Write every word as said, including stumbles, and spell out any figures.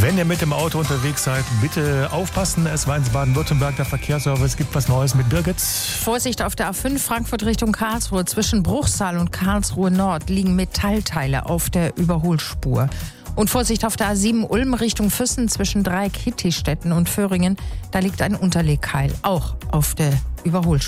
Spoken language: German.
Wenn ihr mit dem Auto unterwegs seid, bitte aufpassen. Es war ins Baden-Württemberg der Verkehrsservice. Gibt was Neues mit Birgit? Vorsicht auf der A fünf Frankfurt Richtung Karlsruhe. Zwischen Bruchsal und Karlsruhe Nord liegen Metallteile auf der Überholspur. Und Vorsicht auf der A sieben Ulm Richtung Füssen zwischen Dreieck Hittistetten und Föhringen. Da liegt ein Unterlegkeil, auch auf der Überholspur.